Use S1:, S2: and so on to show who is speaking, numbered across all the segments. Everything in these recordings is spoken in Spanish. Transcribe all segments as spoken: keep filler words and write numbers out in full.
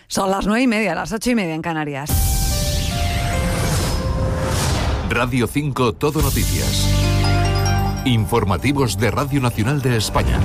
S1: Son las nueve y media, las ocho y media en Canarias.
S2: Radio cinco Todo Noticias. Informativos de Radio Nacional de España.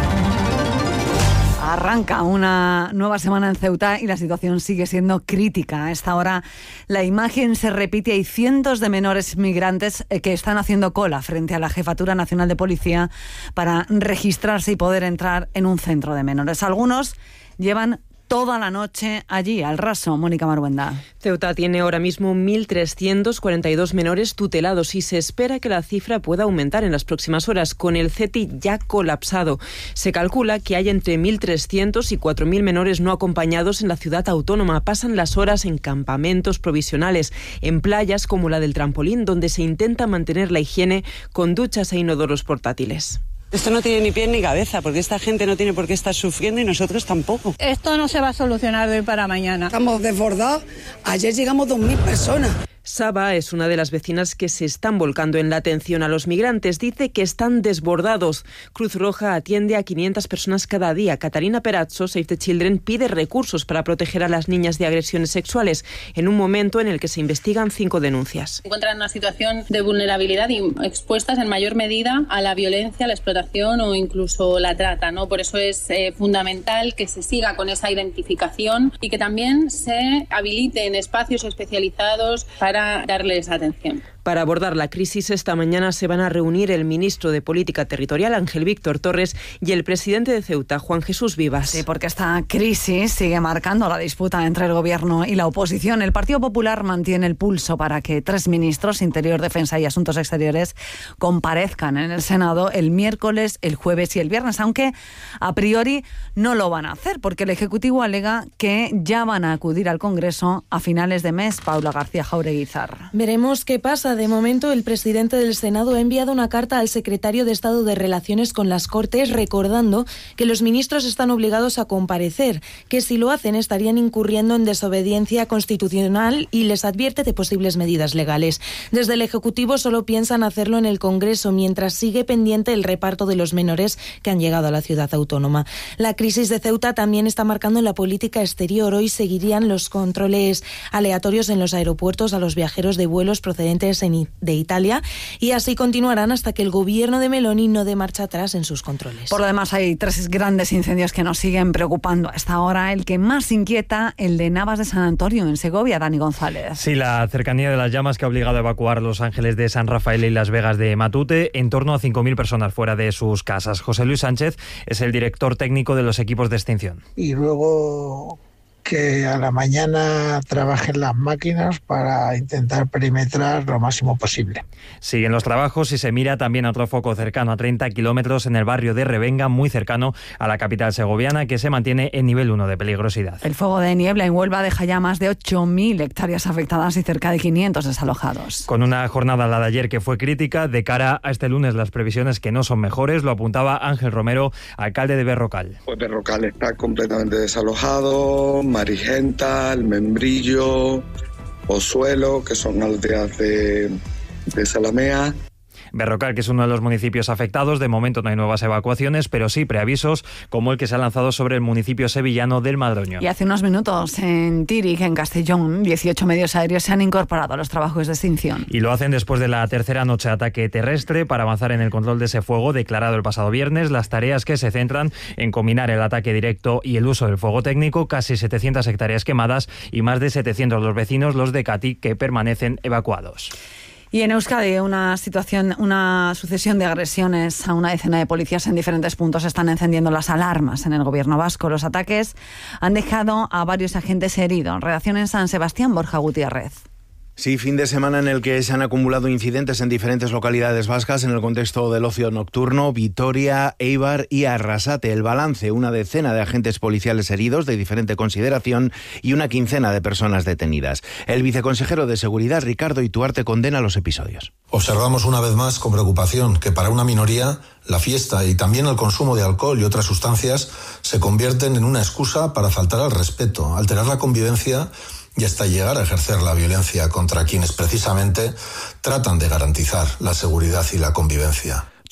S1: Arranca una nueva semana en Ceuta y la situación sigue siendo crítica. A esta hora la imagen se repite. Hay cientos de menores migrantes que están haciendo cola frente a la Jefatura Nacional de Policía para registrarse y poder entrar en un centro de menores. Algunos llevan toda la noche allí, al raso. Mónica Maruenda.
S3: Ceuta tiene ahora mismo mil trescientos cuarenta y dos menores tutelados y se espera que la cifra pueda aumentar en las próximas horas, con el C E T I ya colapsado. Se calcula que hay entre mil trescientos y cuatro mil menores no acompañados en la ciudad autónoma. Pasan las horas en campamentos provisionales, en playas como la del Trampolín, donde se intenta mantener la higiene con duchas e inodoros portátiles.
S4: Esto no tiene ni pie ni cabeza, porque esta gente no tiene por qué estar sufriendo y nosotros tampoco.
S5: Esto no se va a solucionar de hoy para mañana.
S6: Estamos desbordados. Ayer llegamos dos mil personas.
S3: Saba es una de las vecinas que se están volcando en la atención a los migrantes. Dice que están desbordados. Cruz Roja atiende a quinientas personas cada día. Catarina Perazzo, Save the Children, pide recursos para proteger a las niñas de agresiones sexuales en un momento en el que se investigan cinco denuncias.
S7: Se encuentran en una situación de vulnerabilidad y expuestas en mayor medida a la violencia, la explotación o incluso la trata, ¿no? Por eso es eh, fundamental que se siga con esa identificación y que también se habiliten espacios especializados para para darles atención.
S3: Para abordar la crisis, esta mañana se van a reunir el ministro de Política Territorial, Ángel Víctor Torres, y el presidente de Ceuta, Juan Jesús Vivas.
S1: Sí, porque esta crisis sigue marcando la disputa entre el gobierno y la oposición. El Partido Popular mantiene el pulso para que tres ministros, Interior, Defensa y Asuntos Exteriores, comparezcan en el Senado el miércoles, el jueves y el viernes, aunque a priori no lo van a hacer, porque el Ejecutivo alega que ya van a acudir al Congreso a finales de mes. Paula García Jauregui.
S8: Veremos qué pasa. De momento, el presidente del Senado ha enviado una carta al secretario de Estado de Relaciones con las Cortes recordando que los ministros están obligados a comparecer, que si lo hacen estarían incurriendo en desobediencia constitucional y les advierte de posibles medidas legales. Desde el Ejecutivo solo piensan hacerlo en el Congreso, mientras sigue pendiente el reparto de los menores que han llegado a la ciudad autónoma. La crisis de Ceuta también está marcando la política exterior. Hoy seguirían los controles aleatorios en los aeropuertos a los viajeros de vuelos procedentes en, de Italia, y así continuarán hasta que el gobierno de Meloni no dé marcha atrás en sus controles.
S1: Por lo demás, hay tres grandes incendios que nos siguen preocupando hasta ahora. El que más inquieta, el de Navas de San Antonio, en Segovia. Dani González.
S9: Sí, la cercanía de las llamas que ha obligado a evacuar Los Ángeles de San Rafael y Las Vegas de Matute, en torno a cinco mil personas fuera de sus casas. José Luis Sánchez es el director técnico de los equipos de extinción.
S10: Y luego que a la mañana trabajen las máquinas para intentar perimetrar lo máximo posible.
S9: Siguen los trabajos y se mira también a otro foco cercano a treinta kilómetros en el barrio de Revenga, muy cercano a la capital segoviana, que se mantiene en nivel uno de peligrosidad.
S1: El fuego de niebla en Huelva deja ya más de ocho mil hectáreas afectadas y cerca de quinientos desalojados.
S9: Con una jornada, la de ayer, que fue crítica, de cara a este lunes las previsiones que no son mejores, lo apuntaba Ángel Romero, alcalde de Berrocal.
S11: Pues Berrocal está completamente desalojado, Marigenta, El Membrillo, Pozuelo, que son aldeas de, de Salamea.
S9: Berrocal, que es uno de los municipios afectados, de momento no hay nuevas evacuaciones, pero sí preavisos, como el que se ha lanzado sobre el municipio sevillano del Madroño.
S1: Y hace unos minutos en Tírig, en Castellón, dieciocho medios aéreos se han incorporado a los trabajos de extinción.
S9: Y lo hacen después de la tercera noche de ataque terrestre para avanzar en el control de ese fuego declarado el pasado viernes. Las tareas que se centran en combinar el ataque directo y el uso del fuego técnico, casi setecientas hectáreas quemadas y más de setecientos los vecinos, los de Catí, que permanecen evacuados.
S1: Y en Euskadi, una situación, una sucesión de agresiones a una decena de policías en diferentes puntos están encendiendo las alarmas en el gobierno vasco. Los ataques han dejado a varios agentes heridos. Redacción en San Sebastián, Borja Gutiérrez.
S12: Sí, fin de semana en el que se han acumulado incidentes en diferentes localidades vascas en el contexto del ocio nocturno, Vitoria, Eibar y Arrasate. El balance, una decena de agentes policiales heridos de diferente consideración y una quincena de personas detenidas. El viceconsejero de Seguridad, Ricardo Ituarte, condena los episodios.
S13: Observamos una vez más con preocupación que para una minoría la fiesta y también el consumo de alcohol y otras sustancias se convierten en una excusa para faltar al respeto, alterar la convivencia y hasta llegar a ejercer la violencia contra quienes precisamente tratan de garantizar la seguridad y la convivencia.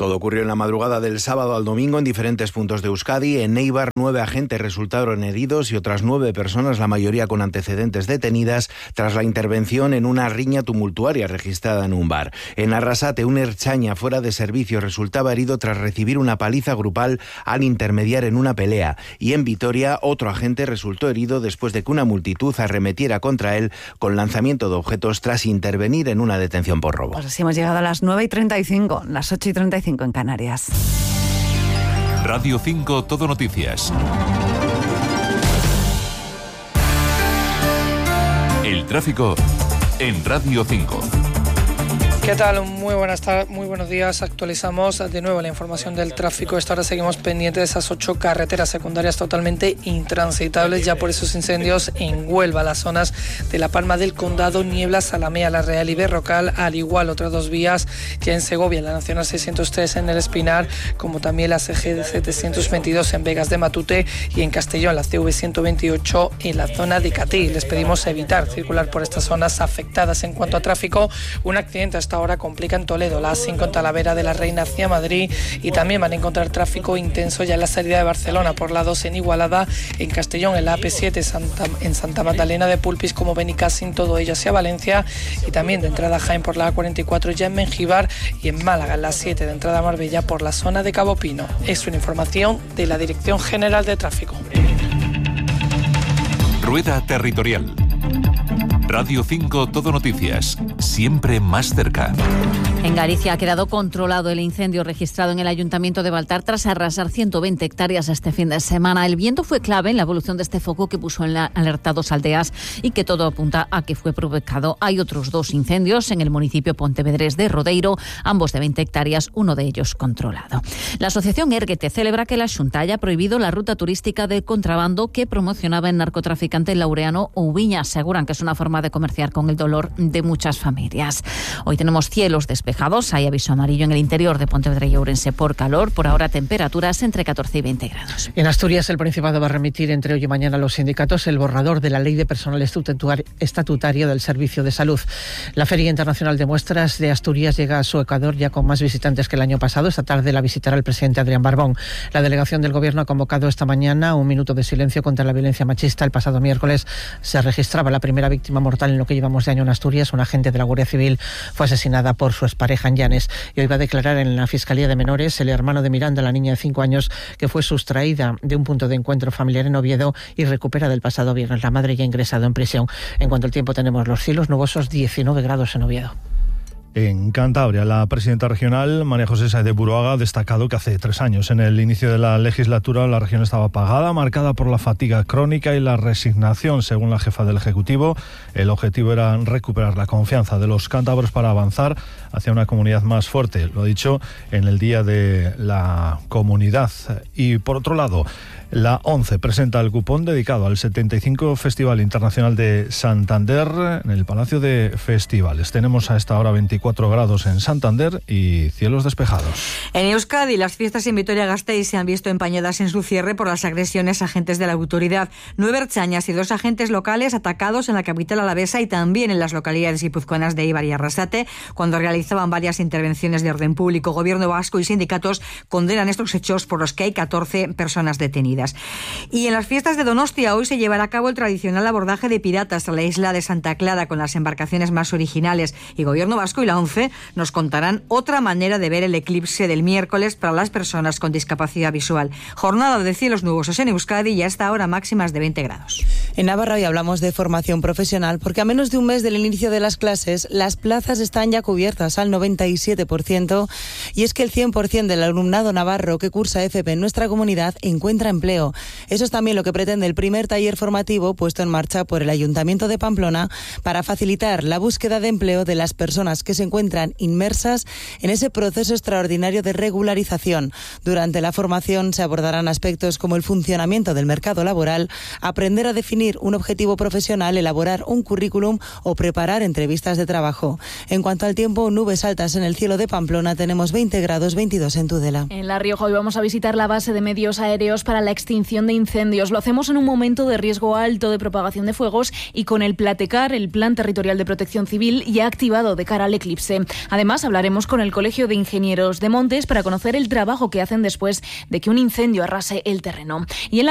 S12: Todo ocurrió en la madrugada del sábado al domingo en diferentes puntos de Euskadi. En Eibar, nueve agentes resultaron heridos y otras nueve personas, la mayoría con antecedentes, detenidas tras la intervención en una riña tumultuaria registrada en un bar. En Arrasate, un ertzaina fuera de servicio resultaba herido tras recibir una paliza grupal al intermediar en una pelea. Y en Vitoria, otro agente resultó herido después de que una multitud arremetiera contra él con lanzamiento de objetos tras intervenir en una detención por robo.
S1: Pues así hemos llegado a las nueve y treinta y cinco, las ocho y treinta y cinco en Canarias.
S2: Radio cinco Todo Noticias. El tráfico en Radio cinco.
S14: ¿Qué tal? Muy buenas tardes, muy buenos días. Actualizamos de nuevo la información del tráfico. Esta hora seguimos pendientes de esas ocho carreteras secundarias totalmente intransitables ya por esos incendios en Huelva, las zonas de La Palma del Condado, Niebla, Salamea, La Real y Berrocal, al igual otras dos vías ya en Segovia, la Nacional seiscientos tres en El Espinar, como también la C G setecientos veintidós en Vegas de Matute y en Castellón, la C V ciento veintiocho en la zona de Catí. Les pedimos evitar circular por estas zonas afectadas. En cuanto a tráfico, un accidente hasta ahora complica en Toledo, la A cinco en Talavera de la Reina hacia Madrid, y también van a encontrar tráfico intenso ya en la salida de Barcelona por la dos en Igualada, en Castellón en la A P siete Santa, en Santa Magdalena de Pulpis como Benicàssim, todo ello hacia Valencia, y también de entrada a Jaén por la A cuarenta y cuatro ya en Mengíbar, y en Málaga en la siete de entrada a Marbella por la zona de Cabo Pino. Es una información de la Dirección General de Tráfico.
S2: Rueda Territorial. Radio cinco Todo Noticias, siempre más cerca.
S15: En Galicia ha quedado controlado el incendio registrado en el Ayuntamiento de Baltar tras arrasar ciento veinte hectáreas este fin de semana. El viento fue clave en la evolución de este foco que puso en la alerta a dos aldeas y que todo apunta a que fue provocado. Hay otros dos incendios en el municipio pontevedrés de Rodeiro, ambos de veinte hectáreas, uno de ellos controlado. La asociación Erguete celebra que la Xunta haya prohibido la ruta turística de contrabando que promocionaba el narcotraficante laureano Oubiña. Aseguran que es una forma de comerciar con el dolor de muchas familias. Hoy tenemos cielos despejados, hay aviso amarillo en el interior de Pontevedra y Ourense por calor, por ahora temperaturas entre catorce y veinte grados.
S16: En Asturias, el Principado va a remitir entre hoy y mañana a los sindicatos el borrador de la Ley de Personal Estatutario del Servicio de Salud. La Feria Internacional de Muestras de Asturias llega a su Ecuador ya con más visitantes que el año pasado. Esta tarde la visitará el presidente Adrián Barbón. La delegación del Gobierno ha convocado esta mañana un minuto de silencio contra la violencia machista. El pasado miércoles se registraba la primera víctima mortal en lo que llevamos de año en Asturias. Una agente de la Guardia Civil fue asesinada por su expareja en Llanes, y hoy va a declarar en la Fiscalía de Menores el hermano de Miranda, la niña de cinco años que fue sustraída de un punto de encuentro familiar en Oviedo y recupera del pasado viernes. La madre ya ha ingresado en prisión. En cuanto al tiempo, tenemos los cielos nubosos, diecinueve grados en Oviedo.
S17: En Cantabria, la presidenta regional, María José Sáez de Buruaga, ha destacado que hace tres años, en el inicio de la legislatura, la región estaba apagada, marcada por la fatiga crónica y la resignación. Según la jefa del Ejecutivo, el objetivo era recuperar la confianza de los cántabros para avanzar hacia una comunidad más fuerte. Lo ha dicho en el Día de la Comunidad. Y por otro lado, la ONCE presenta el cupón dedicado al setenta y cinco Festival Internacional de Santander en el Palacio de Festivales. Tenemos a esta hora veinticuatro grados en Santander y cielos despejados.
S18: En Euskadi, las fiestas en Vitoria-Gasteiz se han visto empañadas en su cierre por las agresiones a agentes de la autoridad. Nueve ertzainas y dos agentes locales atacados en la capital alavesa y también en las localidades guipuzcoanas de Eibar y Arrasate cuando realizaban varias intervenciones de orden público. Gobierno vasco y sindicatos condenan estos hechos por los que hay catorce personas detenidas. Y en las fiestas de Donostia hoy se llevará a cabo el tradicional abordaje de piratas a la isla de Santa Clara con las embarcaciones más originales, y Gobierno vasco y la ONCE nos contarán otra manera de ver el eclipse del miércoles para las personas con discapacidad visual. Jornada de cielos nubosos en Euskadi y a esta hora máximas de veinte grados.
S19: En Navarra hoy hablamos de formación profesional porque a menos de un mes del inicio de las clases las plazas están ya cubiertas al noventa y siete por ciento, y es que el cien por ciento del alumnado navarro que cursa F P en nuestra comunidad encuentra empleo. Eso es también lo que pretende el primer taller formativo puesto en marcha por el Ayuntamiento de Pamplona para facilitar la búsqueda de empleo de las personas que se encuentran inmersas en ese proceso extraordinario de regularización. Durante la formación se abordarán aspectos como el funcionamiento del mercado laboral, aprender a definir definir un objetivo profesional, elaborar un currículum o preparar entrevistas de trabajo. En cuanto al tiempo, nubes altas en el cielo de Pamplona, tenemos veinte grados, veintidós en Tudela.
S20: En La Rioja hoy vamos a visitar la base de medios aéreos para la extinción de incendios. Lo hacemos en un momento de riesgo alto de propagación de fuegos y con el Platecar, el Plan Territorial de Protección Civil, ya activado de cara al eclipse. Además, hablaremos con el Colegio de Ingenieros de Montes para conocer el trabajo que hacen después de que un incendio arrase el terreno. Y en la